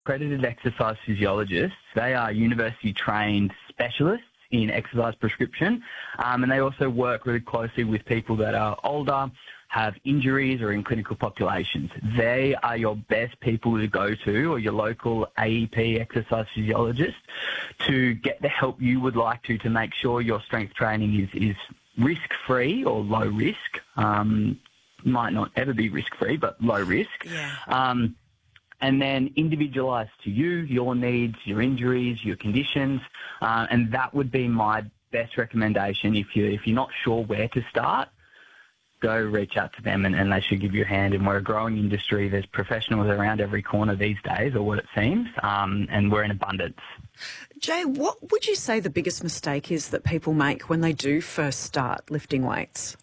Accredited exercise physiologists, they are university-trained specialists in exercise prescription, and they also work really closely with people that are older, have injuries or in clinical populations. They are your best people to go to, or your local AEP exercise physiologist, to get the help you would like to make sure your strength training is risk-free or low risk. Might not ever be risk-free, but low risk. Yeah. And then individualised to you, your needs, your injuries, your conditions, and that would be my best recommendation. If you're not sure where to start, go reach out to them and they should give you a hand. And we're a growing industry. There's professionals around every corner these days, or what it seems, and we're in abundance. Jay, what would you say the biggest mistake is that people make when they do first start lifting weights?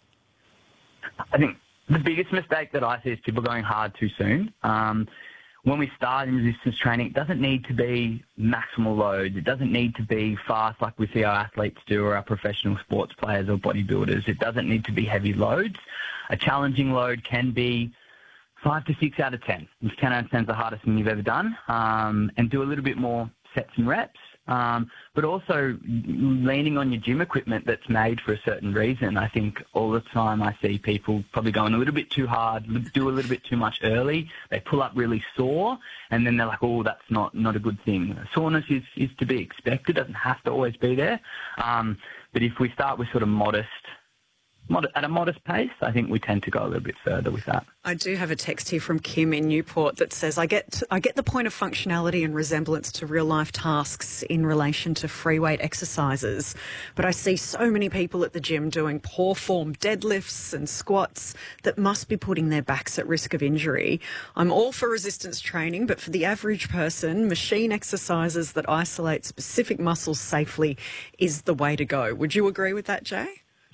I think the biggest mistake that I see is people going hard too soon. When we start in resistance training, it doesn't need to be maximal loads. It doesn't need to be fast like we see our athletes do, or our professional sports players or bodybuilders. It doesn't need to be heavy loads. A challenging load can be 5 to 6 out of 10. If 10 out of 10 is the hardest thing you've ever done, and do a little bit more sets and reps. But also leaning on your gym equipment that's made for a certain reason. I think all the time I see people probably going a little bit too hard, do a little bit too much early. They pull up really sore, and then they're like, oh, that's not a good thing. Soreness is to be expected. It doesn't have to always be there. But if we start with sort of at a modest pace, I think we tend to go a little bit further with that. I do have a text here from Kim in Newport that says, I get the point of functionality and resemblance to real-life tasks in relation to free weight exercises, but I see so many people at the gym doing poor form deadlifts and squats that must be putting their backs at risk of injury. I'm all for resistance training, but for the average person, machine exercises that isolate specific muscles safely is the way to go. Would you agree with that, Jay?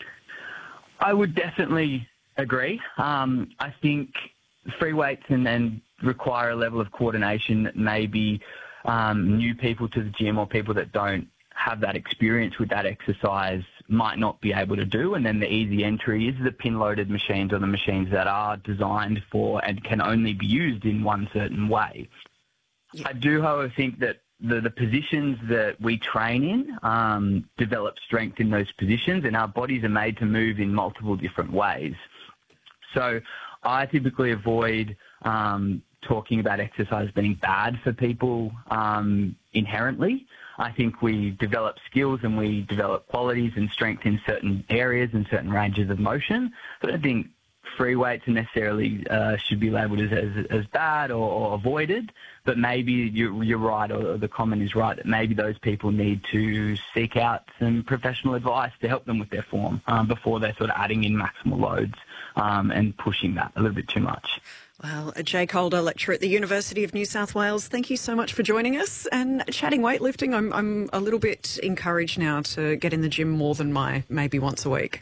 I would definitely agree. I think free weights and require a level of coordination that maybe new people to the gym or people that don't have that experience with that exercise might not be able to do. And then the easy entry is the pin-loaded machines, or the machines that are designed for and can only be used in one certain way. Yeah. I do, however, think that the positions that we train in develop strength in those positions, and our bodies are made to move in multiple different ways. So I typically avoid talking about exercise being bad for people inherently. I think we develop skills and we develop qualities and strength in certain areas and certain ranges of motion. But I think free weights necessarily should be labelled as bad or avoided, but maybe you're right, or the comment is right, that maybe those people need to seek out some professional advice to help them with their form before they're sort of adding in maximal loads and pushing that a little bit too much. Well, Jay Calder, lecturer at the University of New South Wales, thank you so much for joining us. And chatting weightlifting, I'm a little bit encouraged now to get in the gym more than maybe once a week.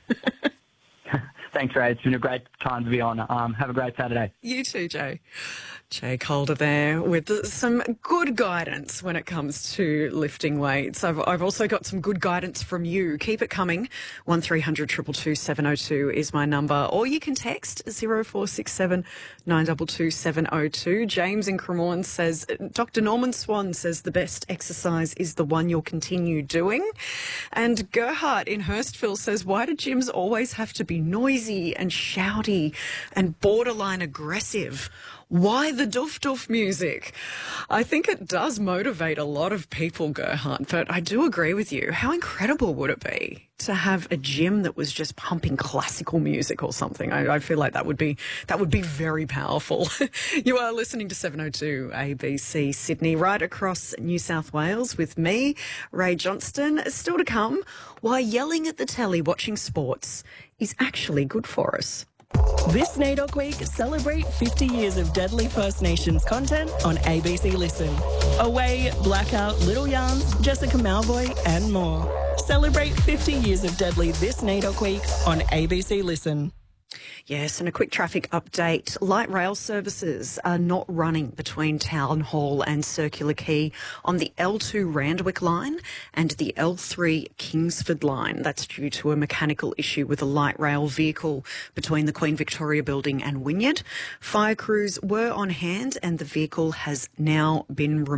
Thanks, Ray. It's been a great time to be on. Have a great Saturday. You too, Jay. Jay Calder there with some good guidance when it comes to lifting weights. I've also got some good guidance from you. Keep it coming. 1300 222 702 is my number. Or you can text 0467 922 702. James in Cremorne says, Dr. Norman Swan says the best exercise is the one you'll continue doing. And Gerhardt in Hurstville says, why do gyms always have to be noisy and shouty and borderline aggressive? Why the doof-doof music? I think it does motivate a lot of people, Gerhardt, but I do agree with you. How incredible would it be to have a gym that was just pumping classical music or something? I feel like that would be very powerful. You are listening to 702 ABC Sydney, right across New South Wales with me, Ray Johnston. Still to come, why yelling at the telly watching sports is actually good for us. This NAIDOC Week, celebrate 50 years of Deadly First Nations content on ABC Listen. Away, Blackout, Little Yarns, Jessica Malvoy and more. Celebrate 50 years of Deadly this NAIDOC Week on ABC Listen. Yes, and a quick traffic update. Light rail services are not running between Town Hall and Circular Quay on the L2 Randwick line and the L3 Kingsford line. That's due to a mechanical issue with a light rail vehicle between the Queen Victoria Building and Wynyard. Fire crews were on hand and the vehicle has now been removed.